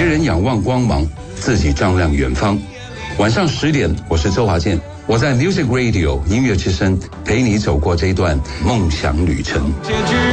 人仰望光芒，自己照亮远方。晚上10点，我是周华健，我在 Music Radio 音乐之声陪你走过这一段梦想旅程。